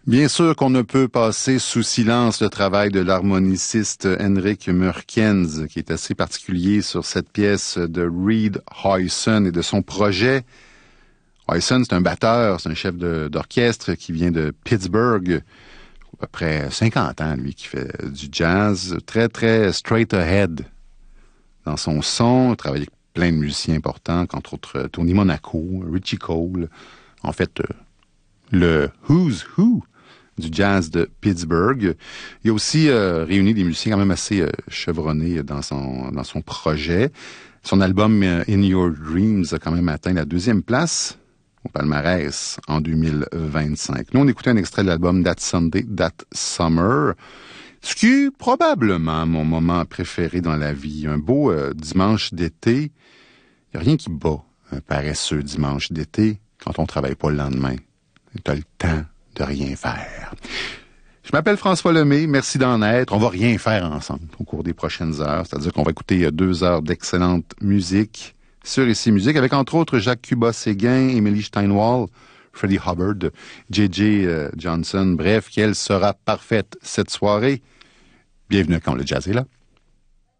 Bien sûr qu'on ne peut passer sous silence le travail de l'harmoniciste Henrik Mørkens, qui est assez particulier sur cette pièce de Reed Huyson et de son projet. Huyson, c'est un batteur, c'est un chef d'orchestre qui vient de Pittsburgh, à peu près 50 ans, lui, qui fait du jazz, très, très straight ahead dans son son. Il travaille avec plein de musiciens importants, entre autres Tony Monaco, Richie Cole, en fait, le Who's Who du jazz de Pittsburgh. Il a aussi réuni des musiciens quand même assez chevronnés dans son projet. Son album In Your Dreams a quand même atteint la 2e place au palmarès en 2025. Nous, on écoutait un extrait de l'album That Sunday, That Summer, ce qui est probablement mon moment préféré dans la vie. Un beau dimanche d'été. Il n'y a rien qui bat un paresseux dimanche d'été quand on ne travaille pas le lendemain. Tu as le temps de rien faire. Je m'appelle François Lemay, merci d'en être. On va rien faire ensemble au cours des prochaines heures, c'est-à-dire qu'on va écouter 2 heures d'excellente musique sur Ici Musique, avec entre autres Jacques Cuba-Séguin, Emily Steinwall, Freddie Hubbard, J.J. Johnson. Bref, quelle sera parfaite cette soirée. Bienvenue quand le jazz est là.